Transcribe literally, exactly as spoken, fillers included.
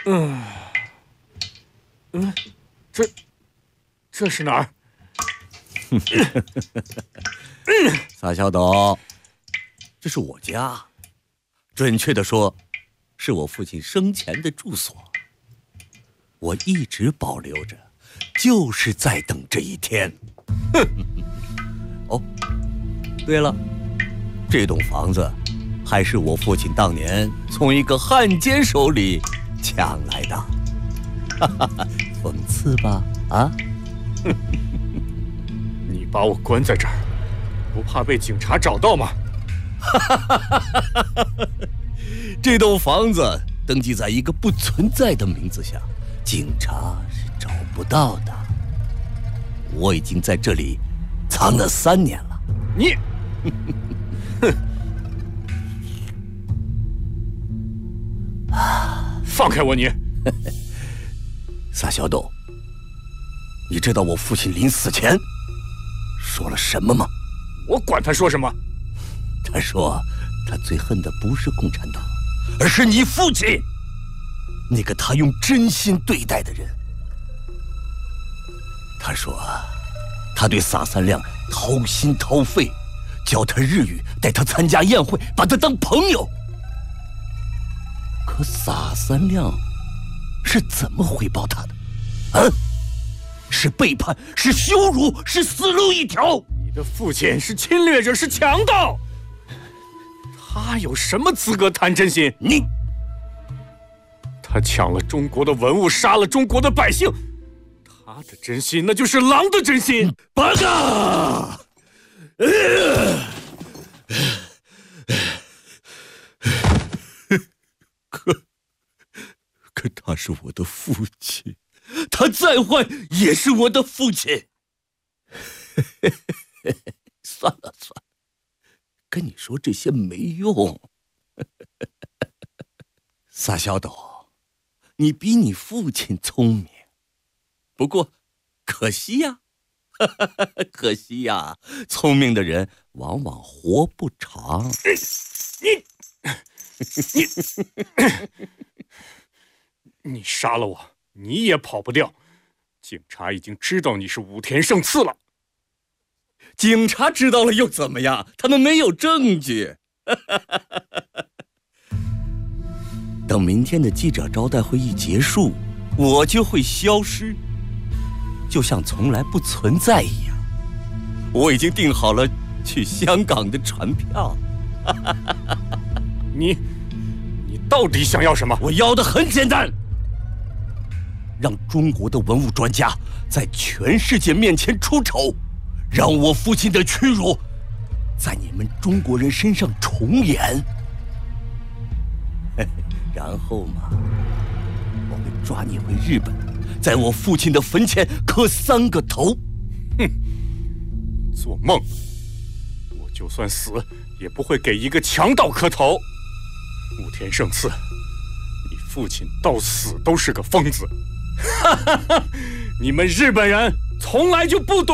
嗯，嗯，这这是哪儿？ 撒小斗，这是我家，准确的说，是我父亲生前的住所。我一直保留着，就是在等这一天。哦，对了，这栋房子还是我父亲当年从一个汉奸手里抢来的。哈哈哈，讽刺吧？啊？ 你把我关在这儿，不怕被警察找到吗？ 这栋房子登记在一个不存在的名字下，警察是找不到的。我已经在这里藏了三年了。 你，哼！放开我你！ 撒小斗，你知道我父亲临死前说了什么吗？ 我管他说什么。 他说他最恨的不是共产党，而是你父亲，那个他用真心对待的人。他说他对撒三亮掏心掏肺，教他日语，带他参加宴会，把他当朋友。可撒三亮是怎么回报他的？啊？是背叛，是羞辱，是死路一条。 你的父亲是侵略者，是强盗，他有什么资格谈真心？ 你， 他抢了中国的文物，杀了中国的百姓，他的真心那就是狼的真心。 八嘎！呃可可他是我的父亲，他再坏也是我的父亲。算了算了，跟你说这些没用。撒小斗，你比你父亲聪明，不过可惜呀、啊，可惜呀、啊，聪明的人往往活不长。 你。你你杀了我，你也跑不掉。警察已经知道你是武田胜次了。 警察知道了又怎么样？他们没有证据。等明天的记者招待会一结束，我就会消失，就像从来不存在一样。我已经订好了去香港的船票。 你，你到底想要什么？ 我要的很简单，让中国的文物专家在全世界面前出丑，让我父亲的屈辱在你们中国人身上重演。然后嘛，我会抓你回日本，在我父亲的坟前磕三个头。 哼，做梦！我就算死，也不会给一个强盗磕头。武田胜次，你父亲到死都是个疯子。哈哈哈！你们日本人从来就不懂。